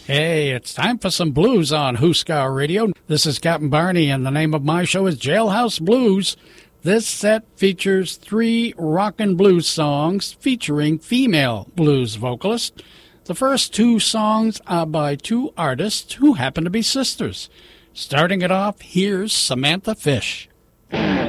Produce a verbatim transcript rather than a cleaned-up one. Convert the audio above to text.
Hey, it's time for some blues on Huskar Radio. This is Captain Barney, and the name of my show is Jailhouse Blues. This set features three rock and blues songs featuring female blues vocalists. The first two songs are by two artists who happen to be sisters. Starting it off, here's Samantha Fish.